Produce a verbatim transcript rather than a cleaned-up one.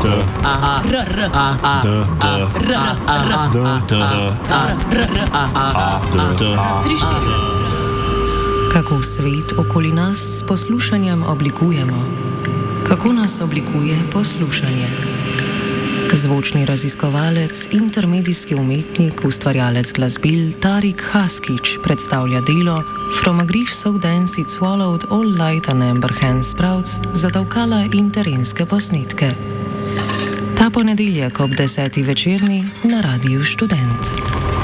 Kako svet okoli nas s poslušanjem oblikujemo? Kako nas oblikuje poslušanje? Zvočni raziskovalec, intermedijski umetnik, ustvarjalec glasbil Tarik Haskić predstavlja delo From a grief so dense it swallowed all light and amber hand sprouts za davkala in terenske posnetke. Ta ponedeljek ob deseti večerni na Radiu Študent.